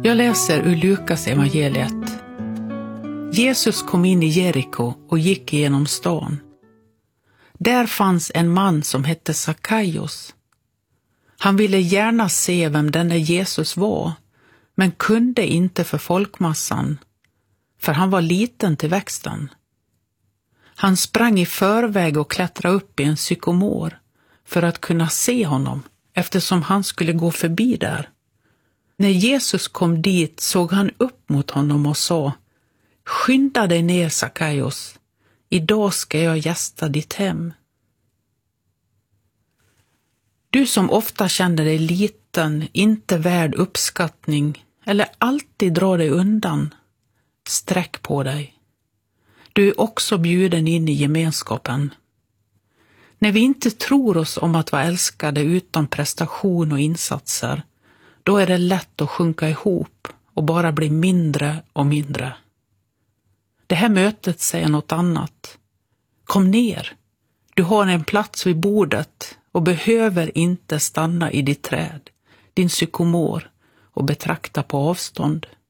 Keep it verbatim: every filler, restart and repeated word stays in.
Jag läser ur Lukas evangeliet. Jesus kom in i Jeriko och gick genom stan. Där fanns en man som hette Sackaios. Han ville gärna se vem denne Jesus var, men kunde inte för folkmassan, för han var liten till växten. Han sprang i förväg och klättrade upp i en sykomor för att kunna se honom, eftersom han skulle gå förbi där. När Jesus kom dit såg han upp mot honom och sa: "Skynda dig ner, Sackaios. Idag ska jag gästa ditt hem." Du som ofta känner dig liten, inte värd uppskattning eller alltid drar dig undan, sträck på dig. Du är också bjuden in i gemenskapen. När vi inte tror oss om att vara älskade utan prestation och insatser, då är det lätt att sjunka ihop och bara bli mindre och mindre. Det här mötet säger något annat. Kom ner. Du har en plats vid bordet och behöver inte stanna i ditt träd, din sykomor, och betrakta på avstånd.